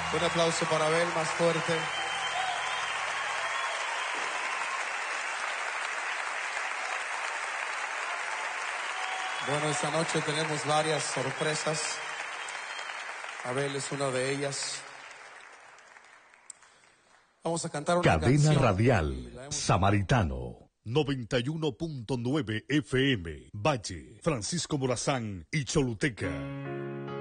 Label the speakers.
Speaker 1: Un aplauso para Abel, más fuerte. Bueno, esta noche tenemos varias sorpresas. Abel es una de ellas. Vamos a cantar una
Speaker 2: Cadena
Speaker 1: canción.
Speaker 2: Radial Samaritano 91.9 FM Valle, Francisco Morazán y Choluteca.